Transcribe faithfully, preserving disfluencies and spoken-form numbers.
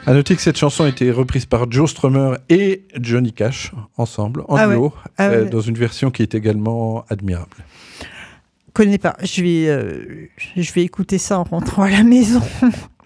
À noter que cette chanson a été reprise par Joe Strummer et Johnny Cash ensemble, en Ah duo, ouais. Ah euh, ouais. dans une version qui est également admirable. Je connais pas. Je vais, euh, je vais écouter ça en rentrant à la maison.